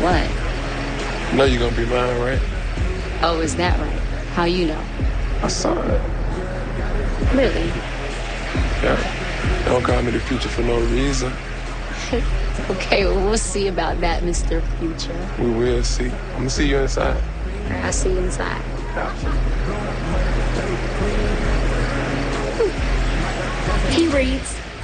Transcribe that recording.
What? You know you're gonna be mine, right? Oh, is that right? How you know? I saw it. Really? Yeah. Don't call me the future for no reason. Okay, well, we'll see about that, Mr. Future. We will see. I'm gonna see you inside. I'll see you inside. He reads.